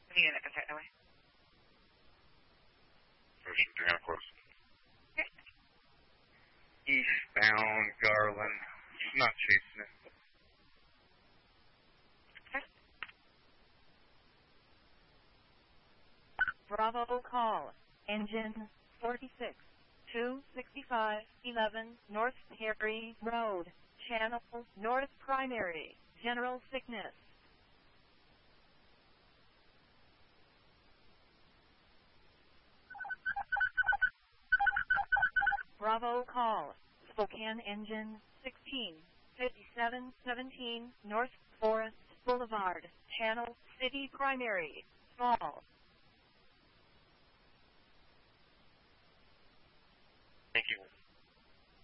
Unit, contact away. Ocean 3 on course. Okay. Eastbound Garland. Not chasing it. Okay. Bravo call. Engine 46. 26511 North Perry Road. Channel North Primary. General sickness. Bravo call. Spokane engine 165717 North Forest Boulevard. Channel City Primary. Small. Thank you.